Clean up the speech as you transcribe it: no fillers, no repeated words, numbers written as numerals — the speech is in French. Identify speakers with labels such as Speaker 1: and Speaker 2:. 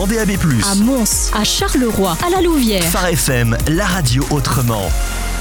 Speaker 1: en DAB+.
Speaker 2: À Mons, à Charleroi, à la Louvière.
Speaker 1: Phare FM, la radio autrement.